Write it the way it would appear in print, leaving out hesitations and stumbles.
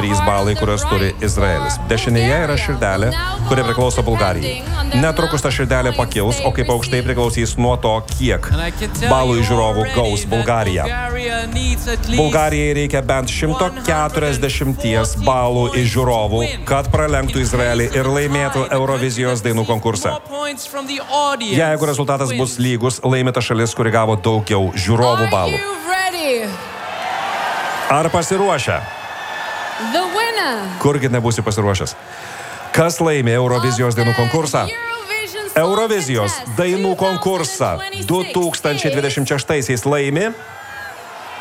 23 balai, kurios turi Izraelis. Dešinėje yra širdelė, kuri priklauso Bulgarijai. Netrukus ta širdelė pakils, o kaip aukštai priklausys nuo to, kiek balų iš žiūrovų gaus Bulgarija. Bulgarijai reikia bent 140 balų iš žiūrovų, kad pralenktų Izraelį ir laimėtų Eurovizijos dainų konkursą. Jeigu rezultatas bus lygus, laimė ta šalis, kuri gavo daugiau žiūrovų balų. Ar pasiruošę? Kurgi nebūsi pasiruošęs? Kas laimė Eurovizijos dainų konkursą? Eurovizijos dainų konkursą 2026 laimi